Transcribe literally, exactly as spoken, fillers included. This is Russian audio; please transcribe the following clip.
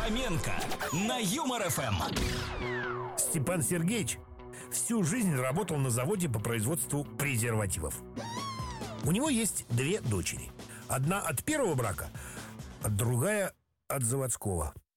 Фоменко на Юмор ФМ. Степан Сергеевич всю жизнь работал на заводе по производству презервативов. У него есть две дочери. Одна от первого брака, а другая от заводского.